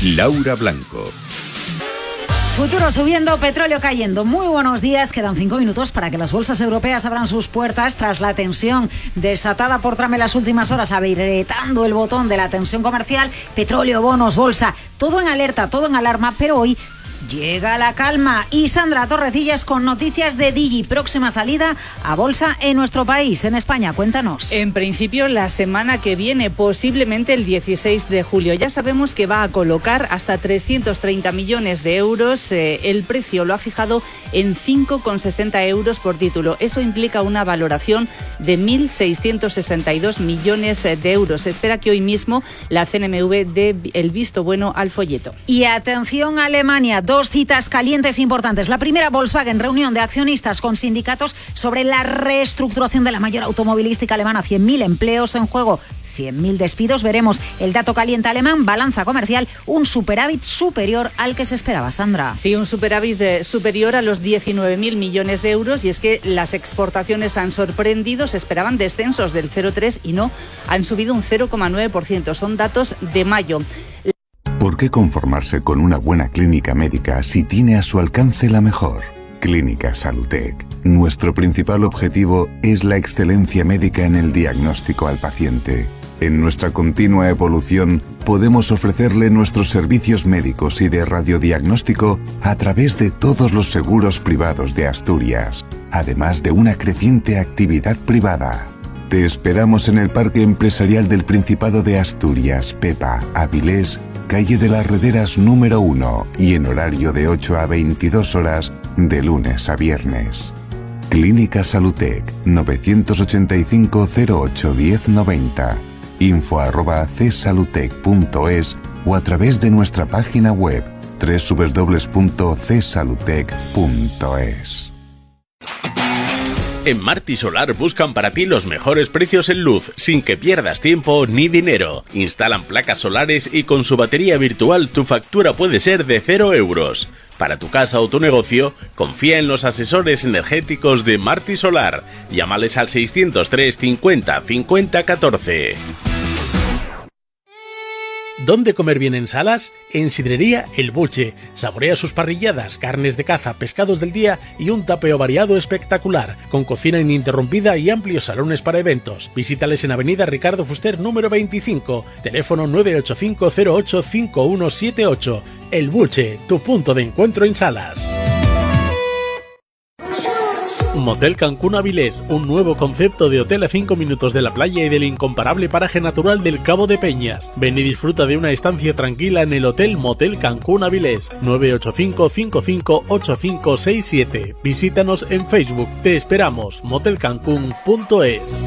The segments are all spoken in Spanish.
Laura Blanco. Futuro subiendo, petróleo cayendo. Muy buenos días. Quedan 5 minutos para que las bolsas europeas abran sus puertas tras la tensión desatada por Trump en las últimas horas, apretando el botón de la tensión comercial. Petróleo, bonos, bolsa, todo en alerta, todo en alarma, pero hoy llega la calma. Y Sandra Torrecillas con noticias de Digi, próxima salida a bolsa en nuestro país, en España. Cuéntanos. En principio, la semana que viene, posiblemente el 16 de julio. Ya sabemos que va a colocar hasta 330 millones de euros. El precio lo ha fijado en 5,60 euros por título. Eso implica una valoración de 1.662 millones de euros. Se espera que hoy mismo la CNMV dé el visto bueno al folleto. Y atención a Alemania. Dos citas calientes importantes. La primera, Volkswagen, reunión de accionistas con sindicatos sobre la reestructuración de la mayor automovilística alemana. 100.000 empleos en juego, 100.000 despidos. Veremos el dato caliente alemán, balanza comercial, un superávit superior al que se esperaba, Sandra. Sí, un superávit superior a los 19.000 millones de euros, y es que las exportaciones han sorprendido. Se esperaban descensos del 0,3 y no, han subido un 0,9%. Son datos de mayo. ¿Por qué conformarse con una buena clínica médica si tiene a su alcance la mejor? Clínica Salutec. Nuestro principal objetivo es la excelencia médica en el diagnóstico al paciente. En nuestra continua evolución, podemos ofrecerle nuestros servicios médicos y de radiodiagnóstico a través de todos los seguros privados de Asturias, además de una creciente actividad privada. Te esperamos en el Parque Empresarial del Principado de Asturias, Pepa, Avilés, calle de las Rederas número 1, y en horario de 8 a 22 horas de lunes a viernes. Clínica Salutec, 985 08 1090, info@csalutec.es o a través de nuestra página web www.csalutec.es. En Marti Solar buscan para ti los mejores precios en luz, sin que pierdas tiempo ni dinero. Instalan placas solares y con su batería virtual tu factura puede ser de 0 euros. Para tu casa o tu negocio, confía en los asesores energéticos de Marti Solar. Llámales al 603 50 50 14. ¿Dónde comer bien en Salas? En Sidrería El Buche. Saborea sus parrilladas, carnes de caza, pescados del día y un tapeo variado espectacular, con cocina ininterrumpida y amplios salones para eventos. Visítales en Avenida Ricardo Fuster número 25, teléfono 985 08 5178. El Buche, tu punto de encuentro en Salas. Motel Cancún Avilés, un nuevo concepto de hotel a 5 minutos de la playa y del incomparable paraje natural del Cabo de Peñas. Ven y disfruta de una estancia tranquila en el Hotel Motel Cancún Avilés, 985 55 8567. Visítanos en Facebook. Te esperamos. motelcancún.es.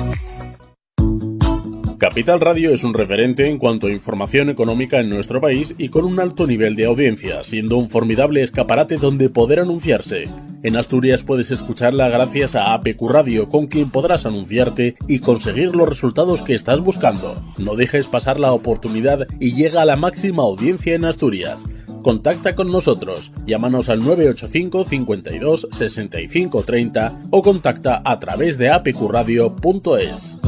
Capital Radio es un referente en cuanto a información económica en nuestro país y con un alto nivel de audiencia, siendo un formidable escaparate donde poder anunciarse. En Asturias puedes escucharla gracias a APQ Radio, con quien podrás anunciarte y conseguir los resultados que estás buscando. No dejes pasar la oportunidad y llega a la máxima audiencia en Asturias. Contacta con nosotros, llámanos al 985 52 65 30 o contacta a través de apqradio.es.